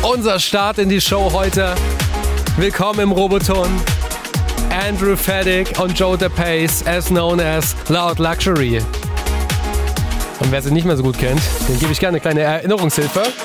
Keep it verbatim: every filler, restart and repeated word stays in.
unser Start in die Show heute. Willkommen im Roboton. Andrew Feddick und Joe DePace, as known as Loud Luxury. Und wer sie nicht mehr so gut kennt, dem gebe ich gerne eine kleine Erinnerungshilfe.